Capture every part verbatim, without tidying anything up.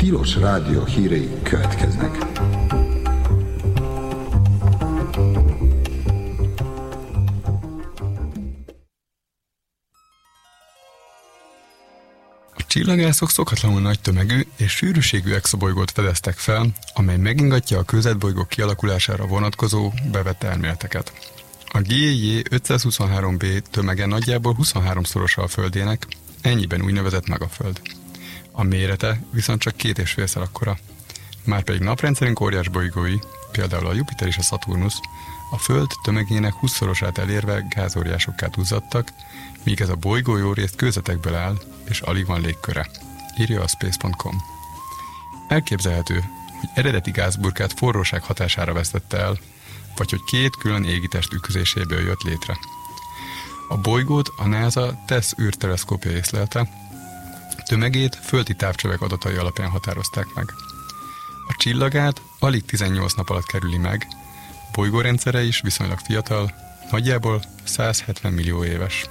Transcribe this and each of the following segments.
Tilos Rádió hírei következnek. A csillagászok szokatlanul nagy tömegű és sűrűségű exobolygót fedeztek fel, amely megingatja a kőzetbolygók kialakulására vonatkozó bevett elméleteket. A G J ötszázhuszonhárom b tömege nagyjából huszonháromszorosa a Földének, ennyiben úgynevezett megaföld. A mérete viszont csak két és félszer akkora. Márpedig naprendszerünk óriás bolygói, például a Jupiter és a Szaturnusz, a Föld tömegének húszszorosát elérve gázóriásokká duzzadtak, míg ez a bolygó jó részt kőzetekből áll, és alig van légköre, írja a space pont com. Elképzelhető, hogy eredeti gázburkát forróság hatására vesztette el, vagy hogy két külön égitest ütközéséből jött létre. A bolygót a NASA TESS űrteleszkópja észlelte, tömegét földi távcsövek adatai alapján határozták meg. A csillagát alig tizennyolc nap alatt kerüli meg, bolygórendszere is viszonylag fiatal, nagyjából százhetven millió éves.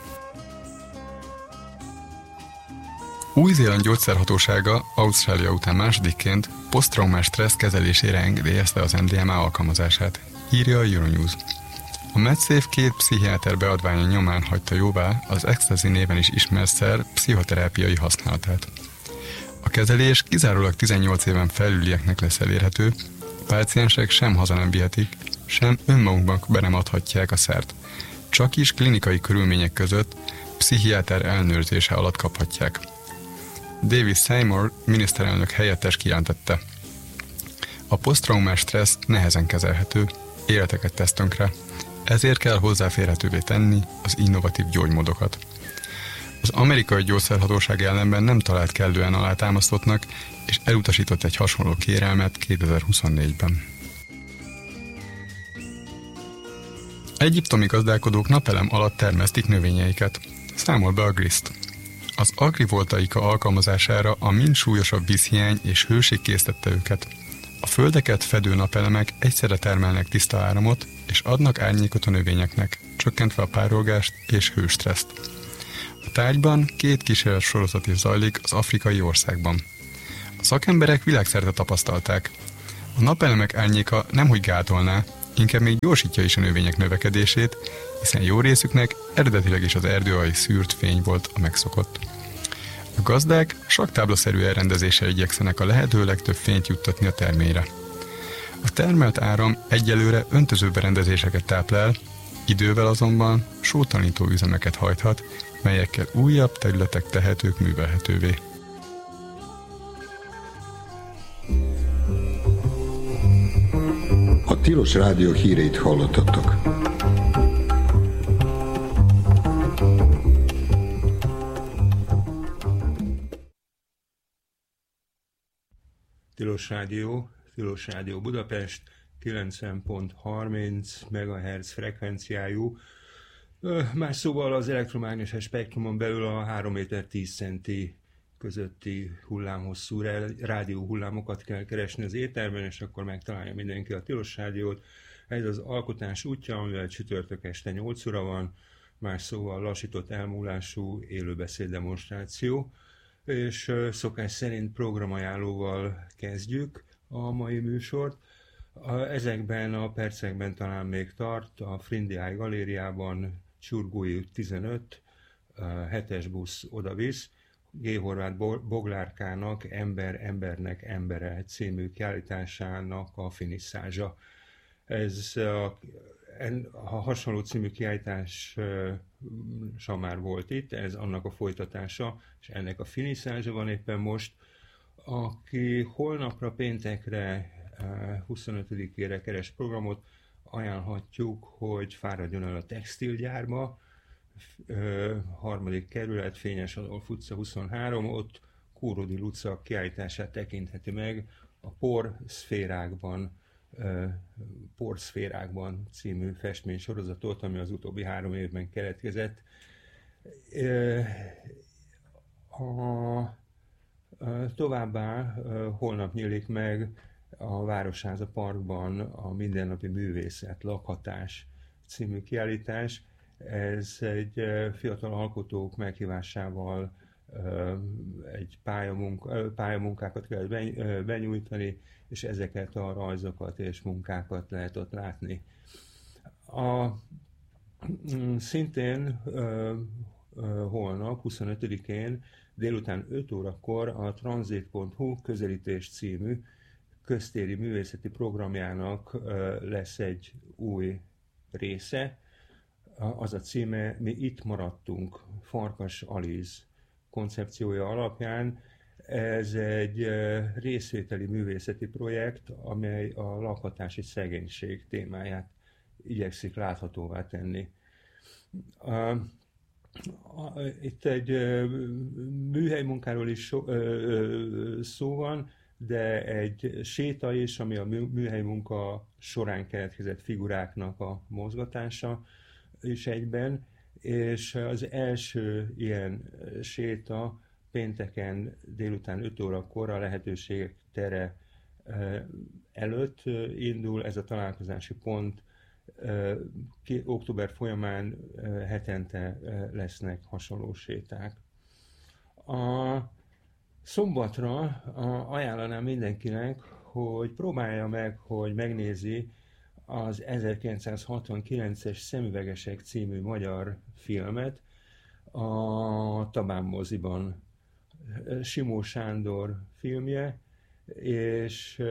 Új-Zéland gyógyszerhatósága Ausztrália után másodikként posztraumás stressz kezelésére engedélyezte az M D M A alkalmazását, írja a Euronews. A MedSafe két pszichiáter beadványa nyomán hagyta jóvá az ecstasy néven is ismert szer pszichoterápiai használatát. A kezelés kizárólag tizennyolc éven felülieknek lesz elérhető, a páciensek sem haza nem vihetik, sem önmagukban be nem adhatják a szert. Csak is klinikai körülmények között pszichiáter ellenőrzése alatt kaphatják. David Seymour miniszterelnök helyettes kijelentette: a posztraumás stressz nehezen kezelhető, életeket tesz tönkre, ezért kell hozzáférhetővé tenni az innovatív gyógymódokat. Az amerikai gyógyszerhatóság ellenben nem talált kellően alátámasztottnak, és elutasított egy hasonló kérelmet kétezer-huszonnégyben. Egyiptomi gazdálkodók napelem alatt termesztik növényeiket, számol be a Grist. Az agrivoltaika alkalmazására a mind súlyosabb vízhiány és hőség késztette őket. A földeket fedő napelemek egyszerre termelnek tiszta áramot, és adnak árnyékot a növényeknek, csökkentve a párolgást és hőstresszt. A tárgyban két kísérlet sorozat is zajlik az afrikai országban. A szakemberek világszerte tapasztalták. A napelemek árnyéka nemhogy gátolná, inkább még gyorsítja is a növények növekedését, hiszen jó részüknek eredetileg is az erdőalji szűrt fény volt a megszokott. A gazdák sakktáblaszerű elrendezéssel igyekszenek a lehető legtöbb fényt juttatni a terményre. A termelt áram egyelőre öntöző berendezéseket táplál, idővel azonban sótanító üzemeket hajthat, melyekkel újabb területek tehetők művelhetővé. A Tilos Rádió híreit hallottatok. Tilos Rádió, Tilos Rádió Budapest, kilencven pont harminc megahertz frekvenciájú. Más szóval az elektromágneses spektrumon belül a három méter tíz centi közötti hullámhosszú rádió hullámokat kell keresni az éterben, és akkor megtalálja mindenki a Tilos Rádiót. Ez az alkotás útja, amivel csütörtök este nyolc óra van, más szóval lassított elmúlású élőbeszéd demonstráció, és szokás szerint programajánlóval kezdjük a mai műsort. Ezekben a percekben talán még tart a Frindiáj galériában Csurgói út tizenöt, hetes busz oda-visz, G. Horváth Boglárkának Ember embernek embere című kiállításának a finisszázsa. Ez a, a hasonló című kiállítás sem már volt itt, ez annak a folytatása, és ennek a finisszázsa van éppen most. Aki holnapra, péntekre, huszonötödikére keres programot, ajánlhatjuk, hogy fáradjon el a textilgyárba, harmadik kerület, Fényes Adolf utca huszonhárom, ott Kóródi Luca kiállítását tekintheti meg a Porszférákban, Porszférákban című festménysorozatot, ami az utóbbi három évben keletkezett. A, továbbá holnap nyílik meg a Városháza Parkban a Mindennapi Művészet, Lakhatás című kiállítás. Ez egy fiatal alkotók meghívásával egy pályamunka, pályamunkákat kellett benyújtani, és ezeket a rajzokat és munkákat lehet ott látni. A, szintén holnap, huszonötödikén délután öt órakor a transit pont hu Közelítés című köztéri művészeti programjának lesz egy új része. Az a címe Mi itt maradtunk, Farkas Aliz koncepciója alapján. Ez egy részvételi művészeti projekt, amely a lakhatási szegénység témáját igyekszik láthatóvá tenni. Itt egy műhelymunkáról is szó van, de egy séta is, ami a műhelymunka során keletkezett figuráknak a mozgatása is egyben, és az első ilyen séta pénteken délután öt órakor a Lehetőségek tere előtt indul. Ez a találkozási pont. Október folyamán hetente lesznek hasonló séták. A szombatra ajánlanám mindenkinek, hogy próbálja meg, hogy megnézi az ezerkilencszázhatvankilences Szemüvegesek című magyar filmet a Tabán moziban. Simó Sándor filmje, és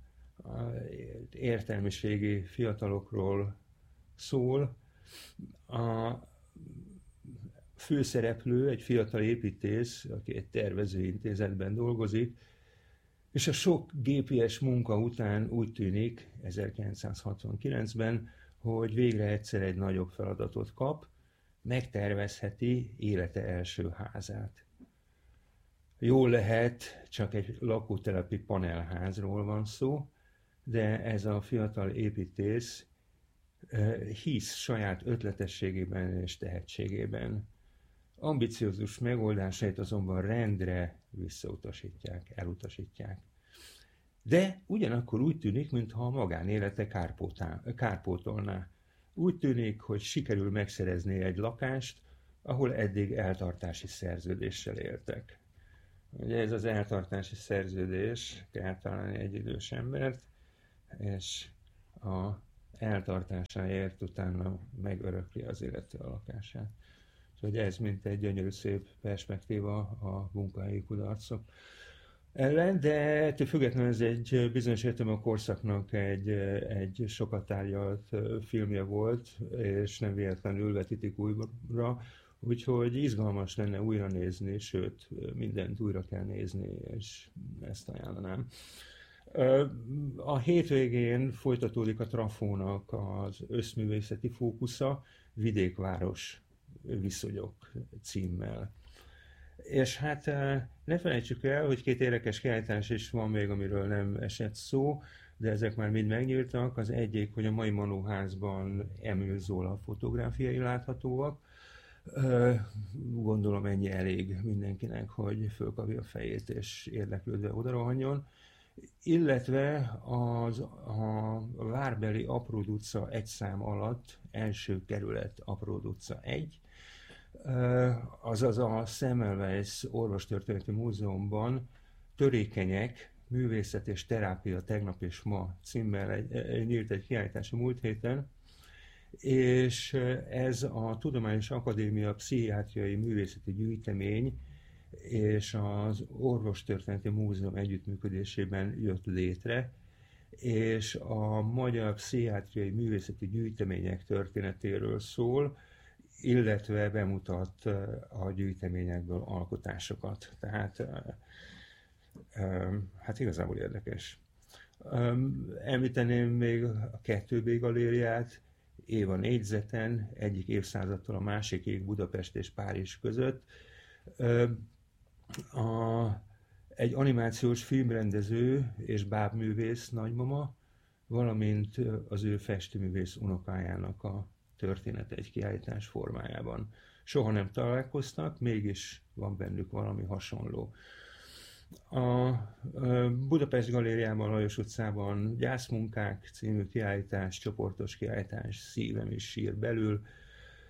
értelmiségi fiatalokról szól. A főszereplő egy fiatal építész, aki egy tervezőintézetben dolgozik, és a sok gé pé es munka után úgy tűnik ezerkilencszázhatvankilencben, hogy végre egyszer egy nagyobb feladatot kap, megtervezheti élete első házát. Jól lehet, csak egy lakótelepi panelházról van szó, de ez a fiatal építész hisz saját ötletességében és tehetségében. Ambiciózus megoldásait azonban rendre visszautasítják, elutasítják. De ugyanakkor úgy tűnik, mintha a magánélete kárpótolná. Úgy tűnik, hogy sikerül megszerezni egy lakást, ahol eddig eltartási szerződéssel éltek. Ugye ez az eltartási szerződés kell találni egy idős embert, és a eltartásáért utána megörökli az illető a lakását. Úgyhogy ez mint egy gyönyörű szép perspektíva a munkahelyi kudarcok ellen, de ettől függetlenül ez egy bizonyos értelemben a korszaknak egy, egy sokat tárgyalt filmje volt, és nem véletlenül vetítik újra, úgyhogy izgalmas lenne újra nézni, sőt, mindent újra kell nézni, és ezt ajánlanám. A hétvégén folytatódik a Trafónak az összművészeti fókusza, Vidékváros viszonyok címmel. És hát ne felejtsük el, hogy két érdekes kiállítás is van még, amiről nem esett szó, de ezek már mind megnyíltak. Az egyik, hogy a mai Manóházban Emil Zola fotográfiai láthatóak. Gondolom ennyi elég mindenkinek, hogy fölkapja a fejét és érdeklődve odarohanjon. Illetve az, a Várbeli Apród utca egy szám alatt, első kerület Apród utca egy, azaz a Semmelweis Orvostörténeti Múzeumban Törékenyek, művészet és terápia tegnap és ma címmel egy, egy, nyílt egy kiállítás a múlt héten, és ez a Tudományos Akadémia Pszichiátriai Művészeti Gyűjtemény és az Orvostörténeti Múzeum együttműködésében jött létre, és a magyar pszichiátriai művészeti gyűjtemények történetéről szól, illetve bemutat a gyűjteményekből alkotásokat. Tehát hát igazából érdekes. Említeném még a kettő bé galériát, Éva négyzeten, egyik évszázadtól a másikig Budapest és Párizs között. A, egy animációs filmrendező és bábművész nagymama, valamint az ő festőművész unokájának a története egy kiállítás formájában. Soha nem találkoztak, mégis van bennük valami hasonló. A Budapest Galériában, Lajos utcában Gyászmunkák című kiállítás, csoportos kiállítás, Szívem is sír belül.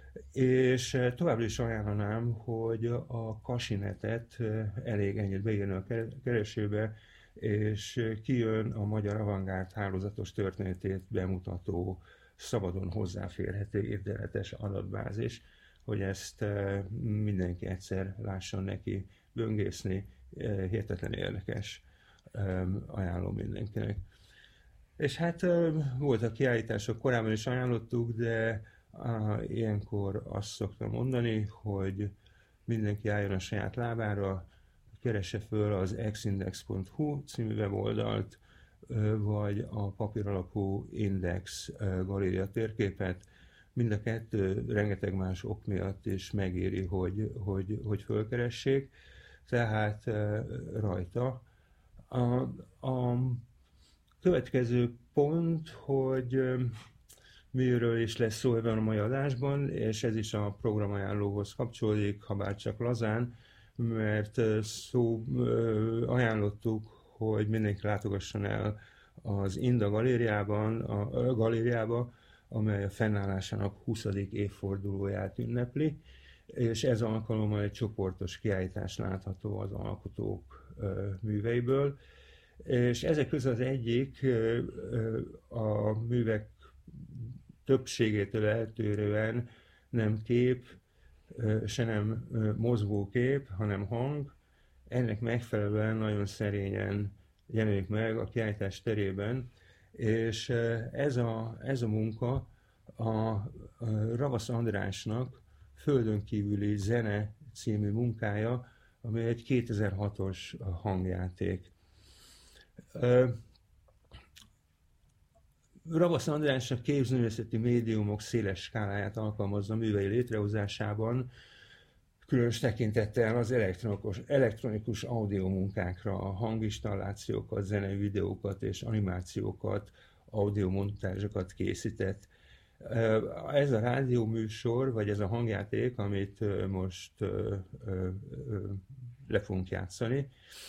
És továbbra is ajánlanám, hogy a Kasinetet elég ennyit beírni a keresőbe, és kijön a Magyar Avantgárd hálózatos történetét bemutató, szabadon hozzáférhető internetes adatbázis, hogy ezt mindenki egyszer lásson neki böngészni, hihetetlen érdekes, ajánlom mindenkinek. És hát voltak kiállítások, korábban is ajánlottuk, de ah, ilyenkor azt szoktam mondani, hogy mindenki álljon a saját lábára, keresse föl az exindex pont hu című weboldalt, vagy a papíralapú Index galéria térképet. Mind a kettő rengeteg más ok miatt is megéri, hogy, hogy, hogy fölkeressék. Tehát rajta. A, a következő pont, hogy miről is lesz szó ebben a mai adásban, és ez is a programajánlóhoz kapcsolódik, ha bár csak lazán, mert szó ajánlottuk, hogy mindenki látogasson el az Inda galériában, a galériába, amely a fennállásának huszadik évfordulóját ünnepli, és ez alkalommal egy csoportos kiállítás látható az alkotók műveiből, és ezek közül az egyik a művek többségétől eltérően nem kép, se nem mozgókép, hanem hang. Ennek megfelelően nagyon szerényen jelenik meg a kiállítás terében, és ez a, ez a munka a Ravasz Andrásnak Földön kívüli zene című munkája, ami egy kétezer-hatos hangjáték. Ravasz András a képzőművészeti médiumok széles skáláját alkalmazza művei létrehozásában, különös tekintettel az elektronikus, elektronikus audio munkákra, a hanginstallációkat, zenei videókat és animációkat, audiomontázsokat készített. Ez a rádióműsor, vagy ez a hangjáték, amit most le fogunk játszani,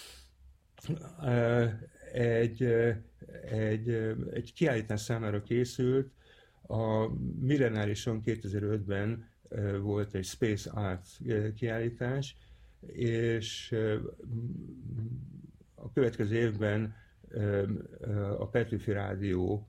egy, egy, egy kiállítás számára készült. A Millenárison kétezer-ötben volt egy Space Art kiállítás, és a következő évben a Petőfi Rádió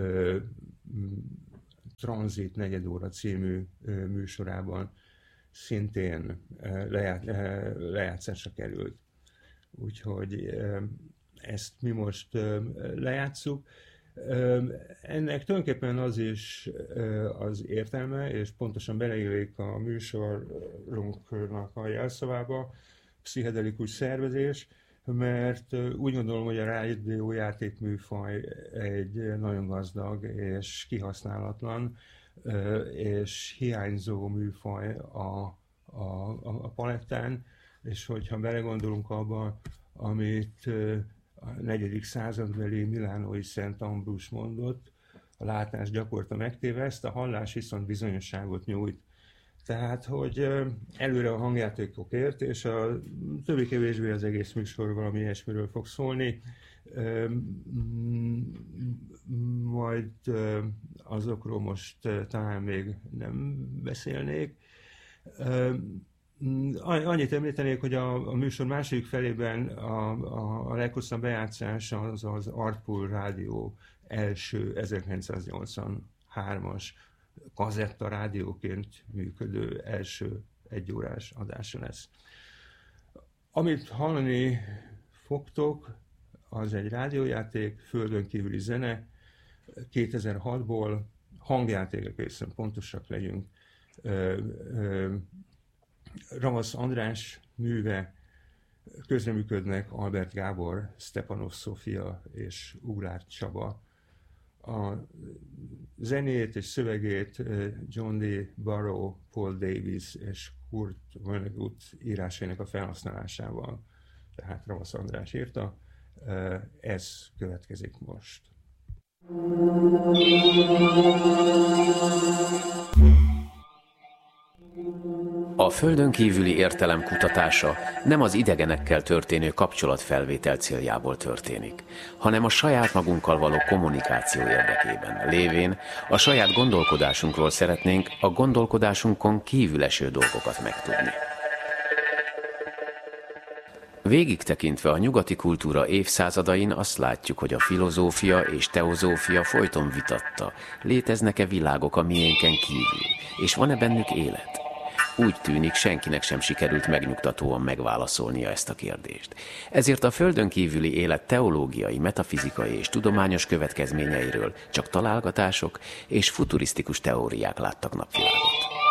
Tranzit negyedóra című műsorában szintén lejátszásra került. Úgyhogy ezt mi most lejátsszuk. Ennek tulajdonképpen az is az értelme, és pontosan beleillik a műsorunknak a jelszavába, pszichedelikus szervezés, mert úgy gondolom, hogy a rádiójáték műfaj egy nagyon gazdag és kihasználatlan és hiányzó műfaj a, a, a palettán, és hogyha belegondolunk abba, amit a negyedik századbeli milánói Szent Ambrus mondott, a látás gyakorta megtéveszt, a hallás viszont bizonyosságot nyújt. Tehát, hogy előre a hangjátékokért, és a többé-kevésbé az egész műsor valami ilyesmiről fog szólni, majd azokról most talán még nem beszélnék. Annyit említenék, hogy a, a műsor második felében a, a, a leghosszabb bejátszás az az Artpool Rádió első ezerkilencszáznyolcvanhármas kazetta rádióként működő első egyórás adása lesz. Amit hallani fogtok, az egy rádiójáték, Földön kívüli zene, kétezer-hatból, hangjáték, egészen pontosak legyünk. Ravasz András műve, közreműködnek Albert Gábor, Stepanov Szófia és Ugrár Csaba. A zenét és szövegét John D. Barrow, Paul Davies és Kurt Vonnegut írásainak a felhasználásával, tehát Ravasz András írta. Ez következik most. A földön kívüli értelem kutatása nem az idegenekkel történő kapcsolatfelvétel céljából történik, hanem a saját magunkkal való kommunikáció érdekében, lévén a saját gondolkodásunkról szeretnénk a gondolkodásunkon kívül eső dolgokat megtudni. Végig tekintve a nyugati kultúra évszázadain azt látjuk, hogy a filozófia és teozófia folyton vitatta, léteznek-e világok a miénken kívül, és van-e bennük élet? Úgy tűnik, senkinek sem sikerült megnyugtatóan megválaszolnia ezt a kérdést. Ezért a földön kívüli élet teológiai, metafizikai és tudományos következményeiről csak találgatások és futurisztikus teóriák láttak napvilágot.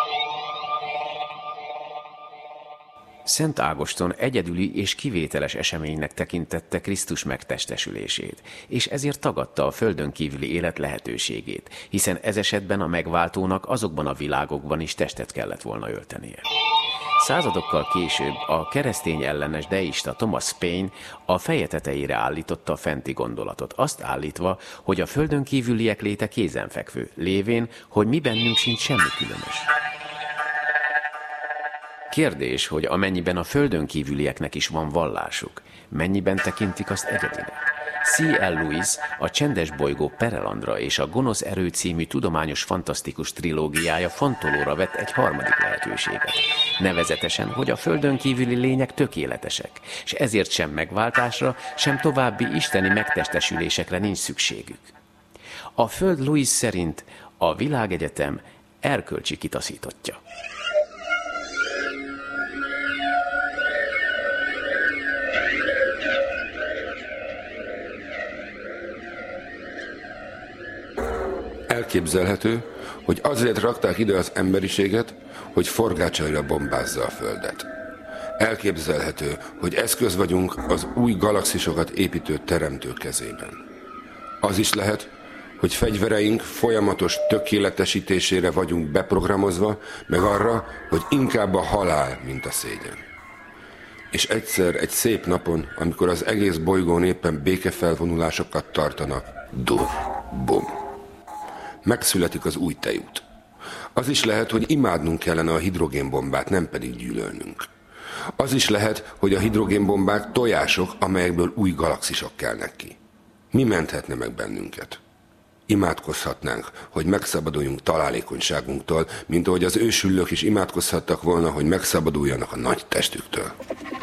Szent Ágoston egyedüli és kivételes eseménynek tekintette Krisztus megtestesülését, és ezért tagadta a földön kívüli élet lehetőségét, hiszen ez esetben a megváltónak azokban a világokban is testet kellett volna öltenie. Századokkal később a keresztény ellenes deista Thomas Paine a feje tetejére állította a fenti gondolatot, azt állítva, hogy a földön kívüliek léte kézenfekvő, lévén, hogy mi bennünk sincs semmi különös. Kérdés, hogy amennyiben a földön kívülieknek is van vallásuk, mennyiben tekintik azt egyedinek? C L. Lewis a Csendes bolygó Perelandra és a Gonosz erő című tudományos fantasztikus trilógiája fontolóra vett egy harmadik lehetőséget. Nevezetesen, hogy a földön kívüli lények tökéletesek, és ezért sem megváltásra, sem további isteni megtestesülésekre nincs szükségük. A Föld Lewis szerint a világegyetem erkölcsi kitaszítottja. Elképzelhető, hogy azért rakták ide az emberiséget, hogy forgácsaira bombázza a Földet. Elképzelhető, hogy eszköz vagyunk az új galaxisokat építő teremtő kezében. Az is lehet, hogy fegyvereink folyamatos tökéletesítésére vagyunk beprogramozva, meg arra, hogy inkább a halál, mint a szégyen. És egyszer egy szép napon, amikor az egész bolygón éppen békefelvonulásokat tartanak, dur, bum. Megszületik az új tejút. Az is lehet, hogy imádnunk kellene a hidrogénbombát, nem pedig gyűlölnünk. Az is lehet, hogy a hidrogénbombák tojások, amelyekből új galaxisok kelnek ki. Mi menthetne meg bennünket? Imádkozhatnánk, hogy megszabaduljunk találékonyságunktól, mint ahogy az ősüllők is imádkozhattak volna, hogy megszabaduljanak a nagy testüktől.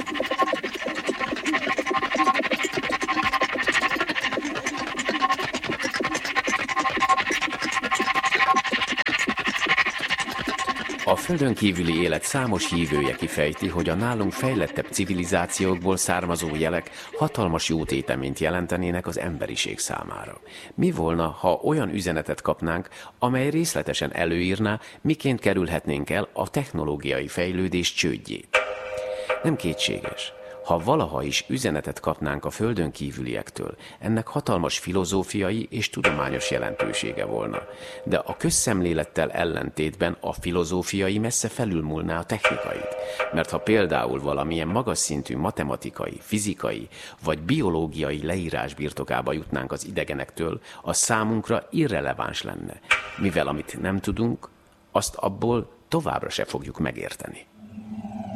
A földön kívüli élet számos hívője kifejti, hogy a nálunk fejlettebb civilizációkból származó jelek hatalmas jótéteményt jelentenének az emberiség számára. Mi volna, ha olyan üzenetet kapnánk, amely részletesen előírná, miként kerülhetnénk el a technológiai fejlődés csődjét? Nem kétséges. Ha valaha is üzenetet kapnánk a földön kívüliektől, ennek hatalmas filozófiai és tudományos jelentősége volna. De a közszemlélettel ellentétben a filozófiai messze felülmúlná a technikait. Mert ha például valamilyen magas szintű matematikai, fizikai vagy biológiai leírás birtokába jutnánk az idegenektől, az számunkra irreleváns lenne, mivel amit nem tudunk, azt abból továbbra se fogjuk megérteni.